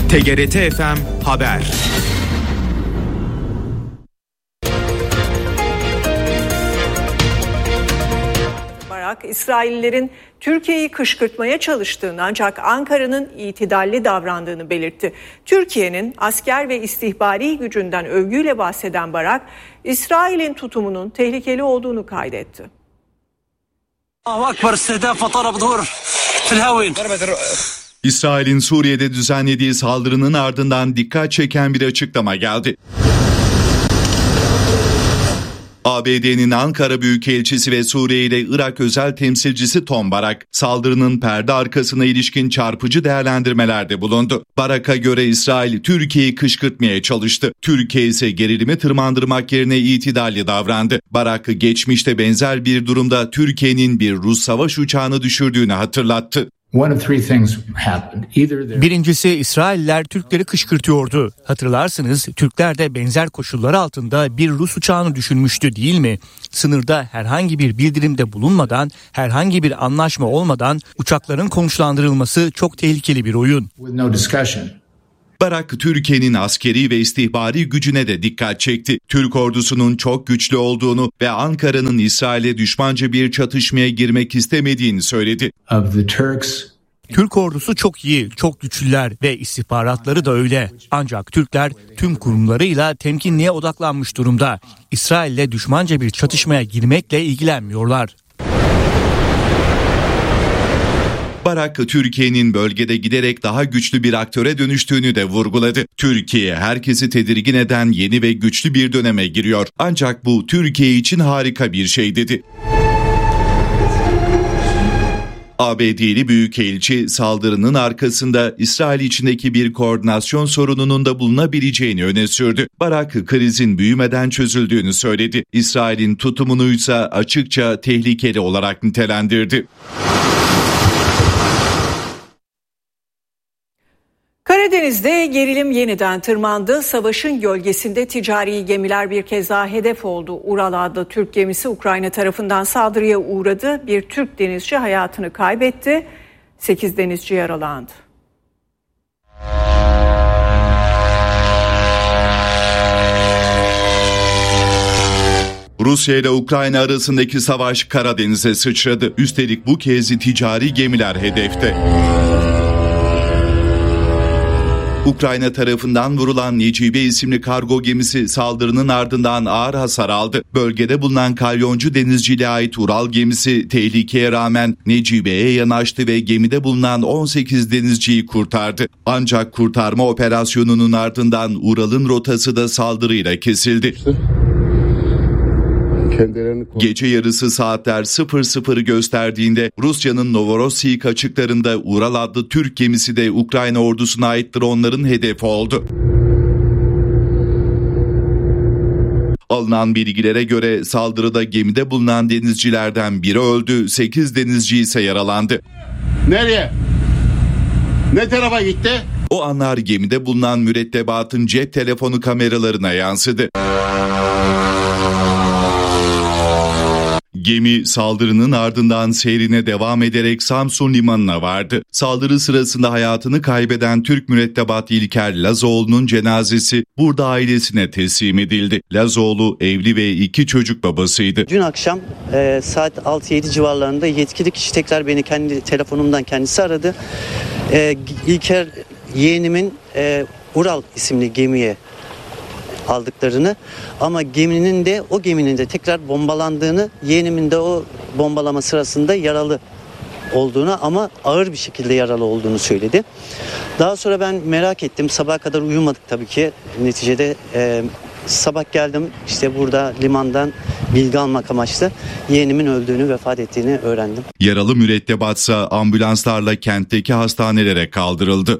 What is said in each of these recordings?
TGRT FM Haber. İsraillerin Türkiye'yi kışkırtmaya çalıştığını ancak Ankara'nın itidalli davrandığını belirtti. Türkiye'nin asker ve istihbari gücünden övgüyle bahseden Barak, İsrail'in tutumunun tehlikeli olduğunu kaydetti. İsrail'in Suriye'de düzenlediği saldırının ardından dikkat çeken bir açıklama geldi. ABD'nin Ankara Büyükelçisi ve Suriye ile Irak özel temsilcisi Tom Barak, saldırının perde arkasına ilişkin çarpıcı değerlendirmelerde bulundu. Barak'a göre İsrail, Türkiye'yi kışkırtmaya çalıştı. Türkiye ise gerilimi tırmandırmak yerine itidalli davrandı. Barak, geçmişte benzer bir durumda Türkiye'nin bir Rus savaş uçağını düşürdüğünü hatırlattı. Birincisi, İsrailler Türkleri kışkırtıyordu. Hatırlarsınız, Türkler de benzer koşullar altında bir Rus uçağını düşürmüştü, değil mi? Sınırda herhangi bir bildirimde bulunmadan, herhangi bir anlaşma olmadan uçakların konuşlandırılması çok tehlikeli bir oyun. Barak, Türkiye'nin askeri ve istihbari gücüne de dikkat çekti. Türk ordusunun çok güçlü olduğunu ve Ankara'nın İsrail'e düşmanca bir çatışmaya girmek istemediğini söyledi. Türk ordusu çok iyi, çok güçlüler ve istihbaratları da öyle. Ancak Türkler tüm kurumlarıyla temkinliğe odaklanmış durumda. İsrail'le düşmanca bir çatışmaya girmekle ilgilenmiyorlar. Barak, Türkiye'nin bölgede giderek daha güçlü bir aktöre dönüştüğünü de vurguladı. Türkiye, herkesi tedirgin eden yeni ve güçlü bir döneme giriyor. Ancak bu Türkiye için harika bir şey dedi. ABD'li Büyükelçi, saldırının arkasında İsrail içindeki bir koordinasyon sorununun da bulunabileceğini öne sürdü. Barak, krizin büyümeden çözüldüğünü söyledi. İsrail'in tutumunu ise açıkça tehlikeli olarak nitelendirdi. Karadeniz'de gerilim yeniden tırmandı. Savaşın gölgesinde ticari gemiler bir kez daha hedef oldu. Ural adlı Türk gemisi Ukrayna tarafından saldırıya uğradı. Bir Türk denizci hayatını kaybetti. 8 denizci yaralandı. Rusya ile Ukrayna arasındaki savaş Karadeniz'e sıçradı. Üstelik bu kez ticari gemiler hedefte. Ukrayna tarafından vurulan Necibe isimli kargo gemisi saldırının ardından ağır hasar aldı. Bölgede bulunan kalyoncu denizciliğe ait Ural gemisi tehlikeye rağmen Necibe'ye yanaştı ve gemide bulunan 18 denizciyi kurtardı. Ancak kurtarma operasyonunun ardından Ural'ın rotası da saldırıyla kesildi. Gece yarısı saatler 00'ı gösterdiğinde Rusya'nın Novorossiysk açıklarında Ural adlı Türk gemisi de Ukrayna ordusuna ait dronların hedefi oldu. Alınan bilgilere göre saldırıda gemide bulunan denizcilerden biri öldü, 8 denizci ise yaralandı. Nereye? Ne tarafa gitti? O anlar gemide bulunan mürettebatın cep telefonu kameralarına yansıdı. Gemi saldırının ardından seyrine devam ederek Samsun limanına vardı. Saldırı sırasında hayatını kaybeden Türk mürettebat İlker Lazoğlu'nun cenazesi burada ailesine teslim edildi. Lazoğlu evli ve 2 çocuk babasıydı. Dün akşam saat 6-7 civarlarında yetkili kişi tekrar beni kendi telefonumdan kendisi aradı. İlker yeğenimin Ural isimli gemiye aldıklarını ama o geminin de tekrar bombalandığını, yeğenimin de o bombalama sırasında yaralı olduğunu ama ağır bir şekilde yaralı olduğunu söyledi. Daha sonra ben merak ettim. Sabaha kadar uyumadık tabii ki. Neticede sabah geldim işte burada limandan bilgi almak amaçlı yeğenimin öldüğünü, vefat ettiğini öğrendim. Yaralı mürettebatsa ambulanslarla kentteki hastanelere kaldırıldı.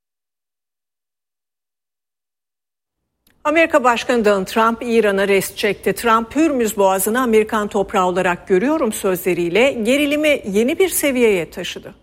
Amerika Başkanı Donald Trump İran'a rest çekti. Trump, Hürmüz Boğazı'nı Amerikan toprağı olarak görüyorum sözleriyle gerilimi yeni bir seviyeye taşıdı.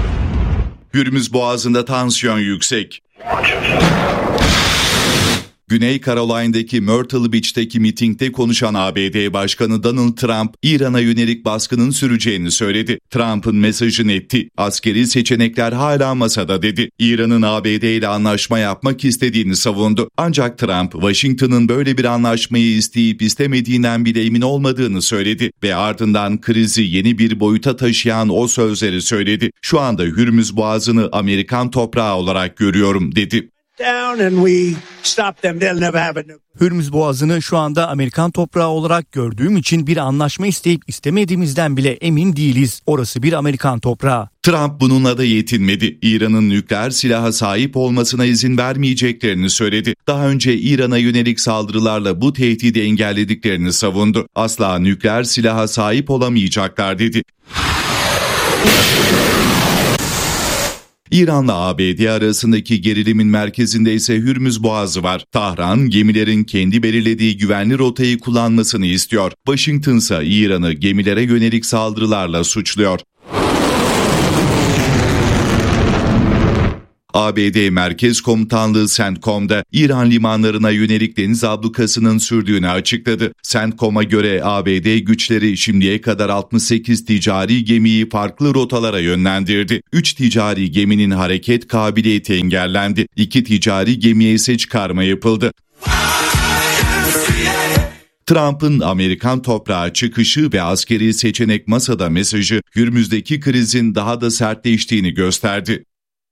Hürmüz Boğazı'nda tansiyon yüksek. Güney Carolina'daki Myrtle Beach'teki mitingde konuşan ABD Başkanı Donald Trump, İran'a yönelik baskının süreceğini söyledi. Trump'ın mesajı netti. Askeri seçenekler hala masada dedi. İran'ın ABD ile anlaşma yapmak istediğini savundu. Ancak Trump, Washington'ın böyle bir anlaşmayı isteyip istemediğinden bile emin olmadığını söyledi ve ardından krizi yeni bir boyuta taşıyan o sözleri söyledi. Şu anda Hürmüz Boğazı'nı Amerikan toprağı olarak görüyorum dedi. Hürmüz Boğazı'nı şu anda Amerikan toprağı olarak gördüğüm için bir anlaşma isteyip istemediğimizden bile emin değiliz. Orası bir Amerikan toprağı. Trump bununla da yetinmedi. İran'ın nükleer silaha sahip olmasına izin vermeyeceklerini söyledi. Daha önce İran'a yönelik saldırılarla bu tehdidi engellediklerini savundu. Asla nükleer silaha sahip olamayacaklar dedi. İran'la ABD arasındaki gerilimin merkezinde ise Hürmüz Boğazı var. Tahran, gemilerin kendi belirlediği güvenli rotayı kullanmasını istiyor. Washington ise İran'ı gemilere yönelik saldırılarla suçluyor. ABD Merkez Komutanlığı CENTCOM'da İran limanlarına yönelik deniz ablukasının sürdüğünü açıkladı. CENTCOM'a göre ABD güçleri şimdiye kadar 68 ticari gemiyi farklı rotalara yönlendirdi. 3 ticari geminin hareket kabiliyeti engellendi. 2 ticari gemiye ise çıkarma yapıldı. Trump'ın Amerikan toprağı çıkışı ve askeri seçenek masada mesajı Hürmüz'deki krizin daha da sertleştiğini gösterdi.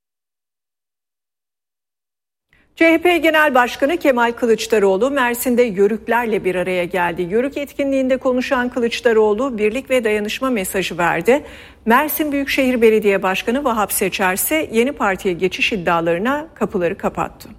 CHP Genel Başkanı Kemal Kılıçdaroğlu Mersin'de Yörüklerle bir araya geldi. Yörük etkinliğinde konuşan Kılıçdaroğlu birlik ve dayanışma mesajı verdi. Mersin Büyükşehir Belediye Başkanı Vahap Seçer ise yeni partiye geçiş iddialarına kapıları kapattı.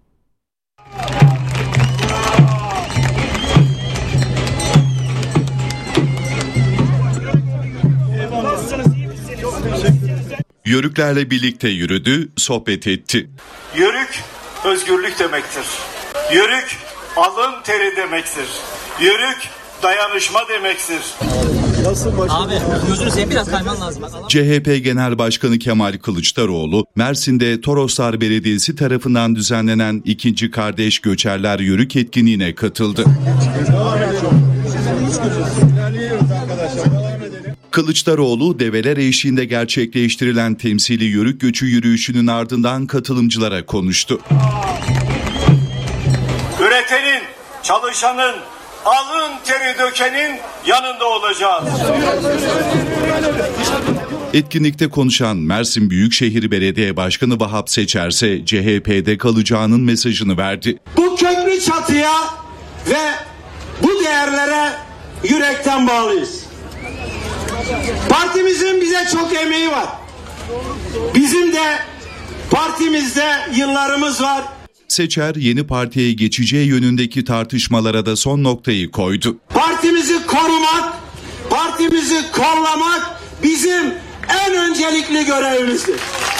Yörüklerle birlikte yürüdü, sohbet etti. Yörük özgürlük demektir. Yörük alın teri demektir. Yörük dayanışma demektir. Abi gözünü seveyim, biraz kayman lazım. CHP Genel Başkanı Kemal Kılıçdaroğlu, Mersin'de Toroslar Belediyesi tarafından düzenlenen 2. Kardeş Göçerler Yörük etkinliğine katıldı. Kılıçdaroğlu, develer eşliğinde gerçekleştirilen temsili yörük göçü yürüyüşünün ardından katılımcılara konuştu. Üretenin, çalışanın, alın teri dökenin yanında olacağız. Etkinlikte konuşan Mersin Büyükşehir Belediye Başkanı Vahap Seçer ise CHP'de kalacağının mesajını verdi. Bu köprü çatıya ve bu değerlere yürekten bağlıyız. Partimizin bize çok emeği var. Bizim de partimizde yıllarımız var. Seçer yeni partiye geçeceği yönündeki tartışmalara da son noktayı koydu. Partimizi korumak, partimizi kollamak bizim en öncelikli görevimizdir.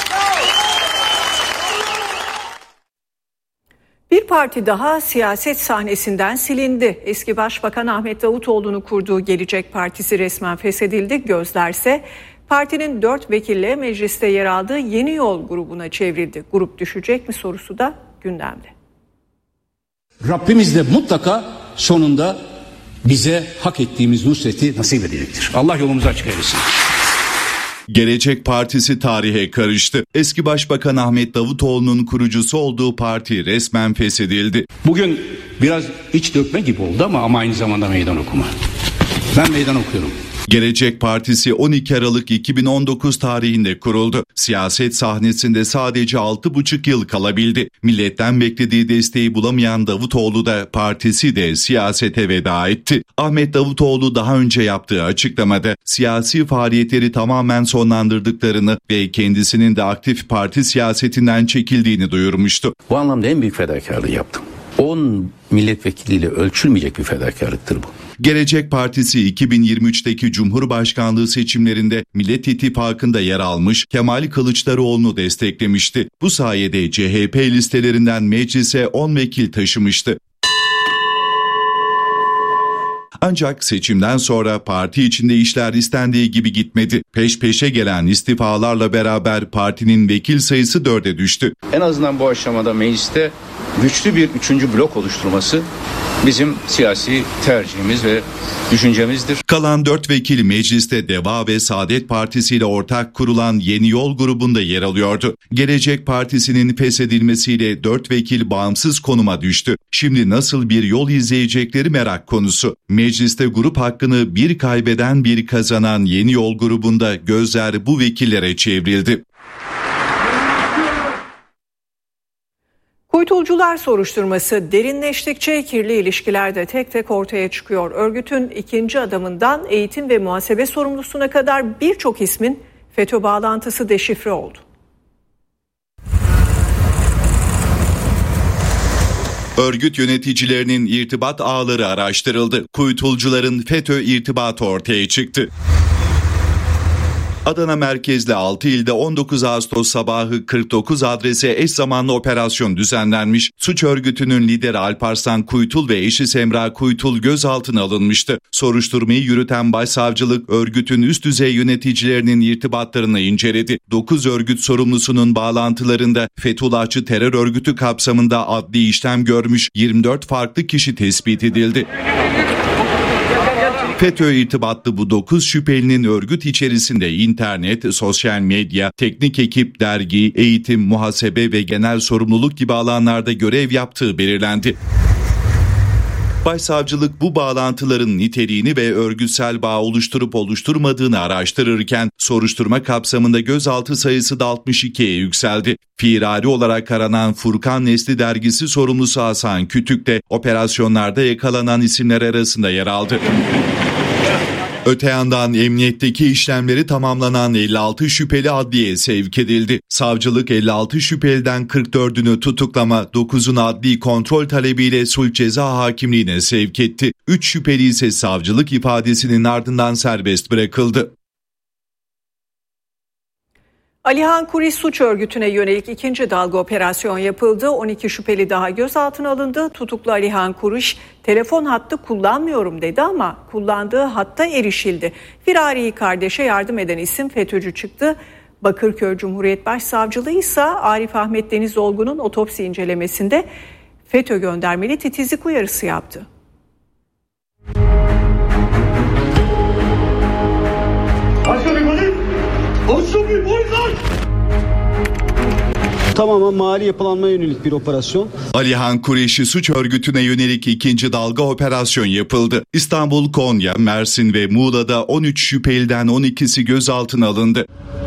Bir parti daha siyaset sahnesinden silindi. Eski Başbakan Ahmet Davutoğlu'nu kurduğu Gelecek Partisi resmen feshedildi. Gözlerse partinin 4 vekille mecliste yer aldığı Yeni Yol grubuna çevrildi. Grup düşecek mi sorusu da gündemde. Rabbimiz de mutlaka sonunda bize hak ettiğimiz nusreti nasip edecektir. Allah yolumuzu açık eylesin. Gelecek Partisi tarihe karıştı. Eski Başbakan Ahmet Davutoğlu'nun kurucusu olduğu parti resmen feshedildi. Bugün biraz iç dökme gibi oldu ama aynı zamanda meydan okuma. Ben meydan okuyorum. Gelecek Partisi 12 Aralık 2019 tarihinde kuruldu. Siyaset sahnesinde sadece 6,5 yıl kalabildi. Milletten beklediği desteği bulamayan Davutoğlu da partisi de siyasete veda etti. Ahmet Davutoğlu daha önce yaptığı açıklamada siyasi faaliyetleri tamamen sonlandırdıklarını ve kendisinin de aktif parti siyasetinden çekildiğini duyurmuştu. Bu anlamda en büyük fedakarlığı yaptım. 10 milletvekiliyle ölçülmeyecek bir fedakarlıktır bu. Gelecek Partisi 2023'teki Cumhurbaşkanlığı seçimlerinde Millet İttifakı'nda yer almış, Kemal Kılıçdaroğlu'nu desteklemişti. Bu sayede CHP listelerinden meclise 10 vekil taşımıştı. Ancak seçimden sonra parti içinde işler istendiği gibi gitmedi. Peş peşe gelen istifalarla beraber partinin vekil sayısı 4'e düştü. En azından bu aşamada mecliste güçlü bir üçüncü blok oluşturması bizim siyasi tercihimiz ve düşüncemizdir. Kalan 4 vekil mecliste Deva ve Saadet Partisi ile ortak kurulan Yeni Yol grubunda yer alıyordu. Gelecek Partisi'nin feshedilmesiyle 4 vekil bağımsız konuma düştü. Şimdi nasıl bir yol izleyecekleri merak konusu. Mecliste grup hakkını bir kaybeden bir kazanan Yeni Yol grubunda gözler bu vekillere çevrildi. Kuytulcular soruşturması derinleştikçe kirli ilişkiler de tek tek ortaya çıkıyor. Örgütün ikinci adamından eğitim ve muhasebe sorumlusuna kadar birçok ismin FETÖ bağlantısı deşifre oldu. Örgüt yöneticilerinin irtibat ağları araştırıldı. Kuytulcuların FETÖ irtibatı ortaya çıktı. Adana merkezli 6 ilde 19 Ağustos sabahı 49 adrese eş zamanlı operasyon düzenlenmiş. Suç örgütünün lideri Alparslan Kuytul ve eşi Semra Kuytul gözaltına alınmıştı. Soruşturmayı yürüten başsavcılık örgütün üst düzey yöneticilerinin irtibatlarını inceledi. 9 örgüt sorumlusunun bağlantılarında Fethullahçı terör örgütü kapsamında adli işlem görmüş 24 farklı kişi tespit edildi. FETÖ irtibatlı bu 9 şüphelinin örgüt içerisinde internet, sosyal medya, teknik ekip, dergi, eğitim, muhasebe ve genel sorumluluk gibi alanlarda görev yaptığı belirlendi. Başsavcılık bu bağlantıların niteliğini ve örgütsel bağ oluşturup oluşturmadığını araştırırken soruşturma kapsamında gözaltı sayısı da 62'ye yükseldi. Firari olarak aranan Furkan Nesli dergisi sorumlusu Hasan Kütük de operasyonlarda yakalanan isimler arasında yer aldı. Öte yandan emniyetteki işlemleri tamamlanan 56 şüpheli adliyeye sevk edildi. Savcılık 56 şüpheliden 44'ünü tutuklama, 9'unu adli kontrol talebiyle sulh ceza hakimliğine sevk etti. 3 şüpheli ise savcılık ifadesinin ardından serbest bırakıldı. Alihan Kuriş suç örgütüne yönelik ikinci dalga operasyon yapıldı. 12 şüpheli daha gözaltına alındı. Tutuklu Alihan Kuriş telefon hattı kullanmıyorum dedi ama kullandığı hatta erişildi. Firari kardeşe yardım eden isim FETÖ'cü çıktı. Bakırköy Cumhuriyet Başsavcılığı ise Arif Ahmet Deniz Olgun'un otopsi incelemesinde FETÖ göndermeli titizlik uyarısı yaptı. Tamamen mali yapılanmaya yönelik bir operasyon. Alihan Kureyşi suç örgütüne yönelik ikinci dalga operasyon yapıldı. İstanbul, Konya, Mersin ve Muğla'da 13 şüpheliden 12'si gözaltına alındı.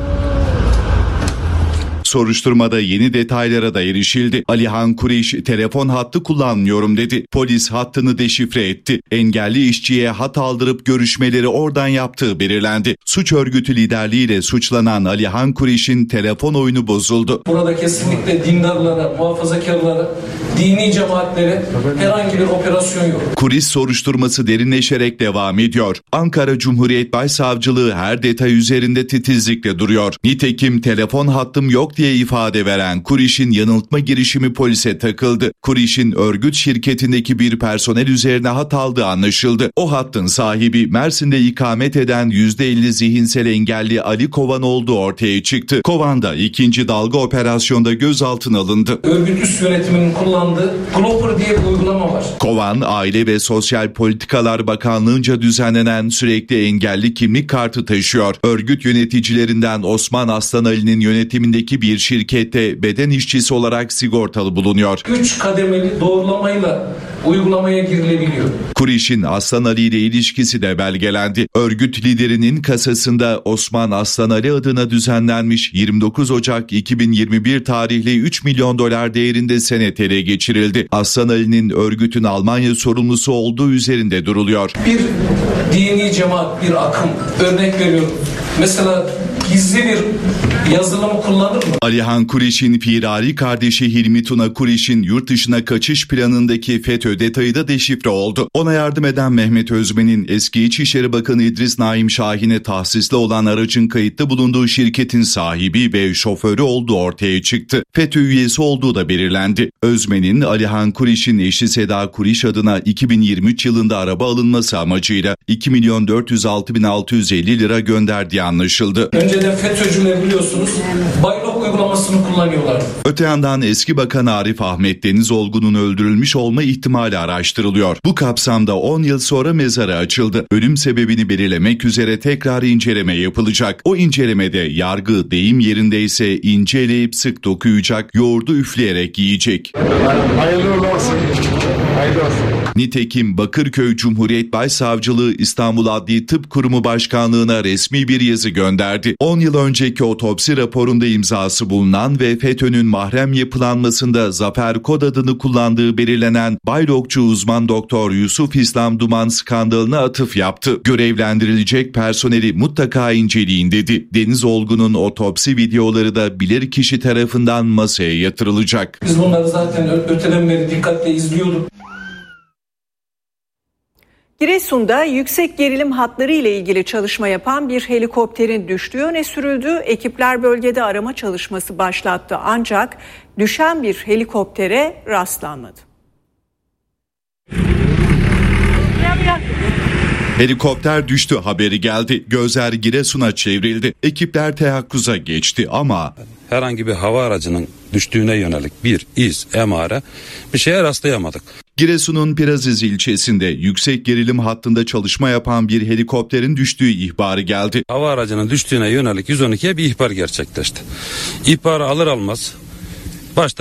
Soruşturmada yeni detaylara da erişildi. Alihan Kureyş telefon hattı kullanmıyorum dedi. Polis hattını deşifre etti. Engelli işçiye hat aldırıp görüşmeleri oradan yaptığı belirlendi. Suç örgütü liderliğiyle suçlanan Alihan Kureyş'in telefon oyunu bozuldu. Burada kesinlikle dindarlara, muhafazakarlara, dini cemaatlere herhangi bir operasyon yok. Kureyş soruşturması derinleşerek devam ediyor. Ankara Cumhuriyet Başsavcılığı her detay üzerinde titizlikle duruyor. Nitekim telefon hattım yok diye ifade veren Kureyş'in yanıltma girişimi polise takıldı. Kureyş'in örgüt şirketindeki bir personel üzerine hat aldığı anlaşıldı. O hattın sahibi Mersin'de ikamet eden %50 zihinsel engelli Ali Kovan olduğu ortaya çıktı. Kovan da ikinci dalga operasyonda gözaltına alındı. Örgüt üst yönetiminin kullandığı Glopper diye bir uygulama var. Kovan, Aile ve Sosyal Politikalar Bakanlığı'nca düzenlenen sürekli engelli kimlik kartı taşıyor. Örgüt yöneticilerinden Osman Aslan Ali'nin yönetimindeki bir şirkette beden işçisi olarak sigortalı bulunuyor. 3 kademeli doğrulamayla uygulamaya girilebiliyor. Kureyş'in Aslan Ali ile ilişkisi de belgelendi. Örgüt liderinin kasasında Osman Aslan Ali adına düzenlenmiş 29 Ocak 2021 tarihli 3 milyon dolar değerinde senet ele geçirildi. Aslan Ali'nin örgütün Almanya sorumlusu olduğu üzerinde duruluyor. Bir dini cemaat, bir akım, örnek veriyorum. Mesela gizli bir yazılımı kullanır mı? Alihan Kureyş'in firari kardeşi Hilmi Tuna Kureyş'in yurt dışına kaçış planındaki FETÖ detayı da deşifre oldu. Ona yardım eden Mehmet Özmen'in eski İçişleri Bakanı İdris Naim Şahin'e tahsisli olan aracın kayıtlı bulunduğu şirketin sahibi ve şoförü olduğu ortaya çıktı. FETÖ üyesi olduğu da belirlendi. Özmen'in Alihan Kureyş'in eşi Seda Kureyş adına 2023 yılında araba alınması amacıyla 2.406.650 lira gönderdiği anlaşıldı. Önceden FETÖ'cüler biliyorsunuz Baylok uygulamasını kullanıyorlardı. Öte yandan eski Bakan Arif Ahmet Denizolgun'un öldürülmüş olma ihtimali araştırılıyor. Bu kapsamda 10 yıl sonra mezarı açıldı. Ölüm sebebini belirlemek üzere tekrar inceleme yapılacak. O incelemede yargı deyim yerindeyse inceleyip sık dokuyacak, yoğurdu üfleyerek yiyecek. Hayırlı olsun. Hayırlı olsun. Nitekim Bakırköy Cumhuriyet Başsavcılığı İstanbul Adli Tıp Kurumu Başkanlığı'na resmi bir yazı gönderdi. 10 yıl önceki otopsi raporunda imzası bulunan ve FETÖ'nün mahrem yapılanmasında Zafer Kod adını kullandığı belirlenen Baylokçu uzman doktor Yusuf İslam Duman skandalına atıf yaptı. Görevlendirilecek personeli mutlaka inceleyin dedi. Denizolgun'un otopsi videoları da bilirkişi tarafından masaya yatırılacak. Biz bunları zaten öteden beri dikkatle izliyorduk. Giresun'da yüksek gerilim hatları ile ilgili çalışma yapan bir helikopterin düştüğü öne sürüldü. Ekipler bölgede arama çalışması başlattı ancak düşen bir helikoptere rastlanmadı. Helikopter düştü haberi geldi. Gözler Giresun'a çevrildi. Ekipler teyakkuza geçti ama herhangi bir hava aracının düştüğüne yönelik bir iz, emare bir şeye rastlayamadık. Giresun'un Piraziz ilçesinde yüksek gerilim hattında çalışma yapan bir helikopterin düştüğü ihbarı geldi. Hava aracının düştüğüne yönelik 112'ye bir ihbar gerçekleşti. İhbarı alır almaz başta